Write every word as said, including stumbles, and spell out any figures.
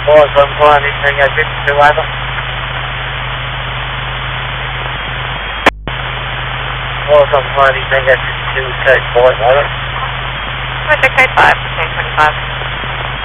four seven four, anything at fifty-two either. four seven four, anything at fifty-two, code four, either. Project code five, between twenty-five.